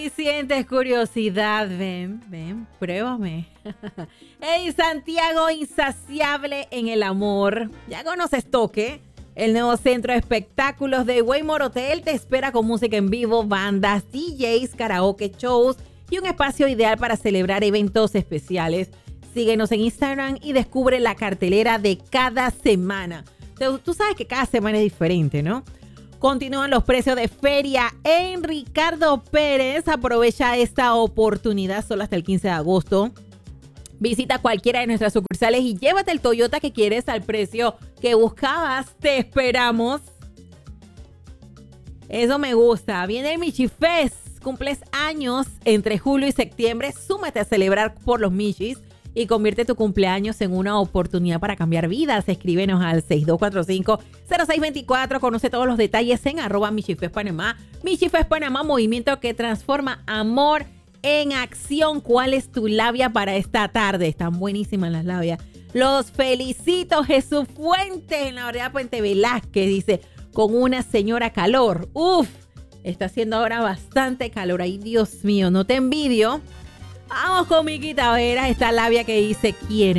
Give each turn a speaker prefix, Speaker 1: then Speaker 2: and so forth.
Speaker 1: Y sientes curiosidad, ven, pruébame. Hey, Santiago, insaciable en el amor. ¿Ya conoces Toque? El nuevo centro de espectáculos de Waymore Hotel te espera con música en vivo, bandas, DJs, karaoke, shows y un espacio ideal para celebrar eventos especiales. Síguenos en Instagram y descubre la cartelera de cada semana. Tú sabes que cada semana es diferente, ¿no? Continúan los precios de feria en Ricardo Pérez. Aprovecha esta oportunidad solo hasta el 15 de agosto. Visita cualquiera de nuestras sucursales y llévate el Toyota que quieres al precio que buscabas. Te esperamos. Eso me gusta. Viene el Michi Fest. Cumples años entre julio y septiembre. Súmate a celebrar por los Michis y convierte tu cumpleaños en una oportunidad para cambiar vidas. Escríbenos al 6245-0624. Conoce todos los detalles en @MichiFestPanamá. Michifest Panamá, movimiento que transforma amor en acción. ¿Cuál es tu labia para esta tarde? Están buenísimas las labias. Los felicito. Jesús Fuentes en la verdad Puente Velázquez dice, con una señora calor. Uf, está haciendo ahora bastante calor. Ay, Dios mío, no te envidio. Vamos con Miquita Vera, esta labia que dice quiere.